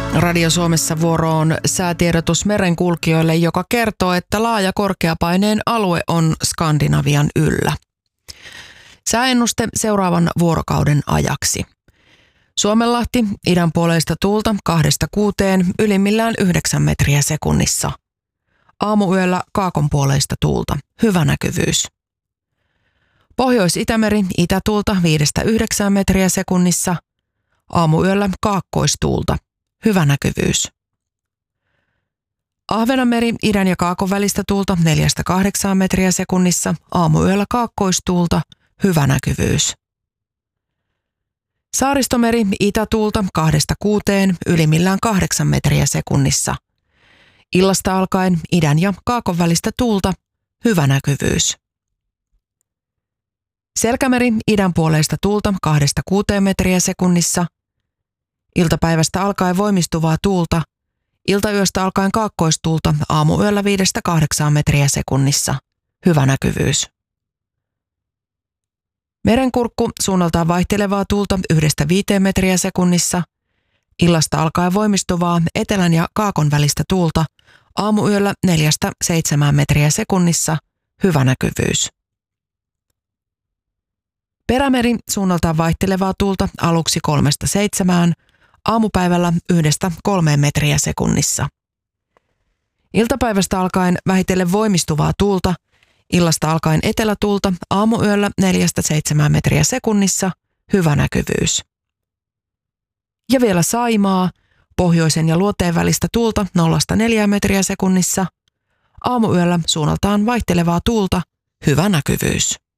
Radio Suomessa vuoro on säätiedotus merenkulkijoille, joka kertoo, että laaja korkeapaineen alue on Skandinavian yllä. Sääennuste seuraavan vuorokauden ajaksi. Suomenlahti, idänpuoleista tuulta 2–6, ylimmillään 9 metriä sekunnissa. Aamuyöllä kaakonpuoleista tuulta, hyvä näkyvyys. Pohjois-Itämeri, itätuulta 5–9 metriä sekunnissa. Aamuyöllä kaakkoistuulta, hyvä näkyvyys. Ahvenanmeri, idän ja kaakon välistä tuulta 4–8 metriä sekunnissa. Aamuyöllä kaakkoistuulta, hyvä näkyvyys. Saaristomeri, itätuulta 2–6, ylimmillään 8 metriä sekunnissa. Illasta alkaen idän ja kaakon välistä tuulta, hyvä näkyvyys. Selkämeri, idänpuoleista tuulta 2–6 metriä sekunnissa. Iltapäivästä alkaen voimistuvaa tuulta, iltayöstä alkaen kaakkoistuulta, aamuyöllä 5–8 metriä sekunnissa, hyvä näkyvyys. Merenkurkku, suunnaltaan vaihtelevaa tuulta 1–5 metriä sekunnissa. Illasta alkaen voimistuvaa etelän ja kaakon välistä tuulta, aamuyöllä 4–7 metriä sekunnissa, hyvä näkyvyys. Perämeri, suunnaltaan vaihtelevaa tuulta aluksi 3–7, aamupäivällä 1–3 metriä sekunnissa. Iltapäivästä alkaen vähitellen voimistuvaa tuulta, illasta alkaen etelätuulta, aamuyöllä 4–7 metriä sekunnissa, hyvä näkyvyys. Ja vielä Saimaa, pohjoisen ja luoteen välistä tuulta 0–4 metriä sekunnissa, aamuyöllä suunnaltaan vaihtelevaa tuulta, hyvä näkyvyys.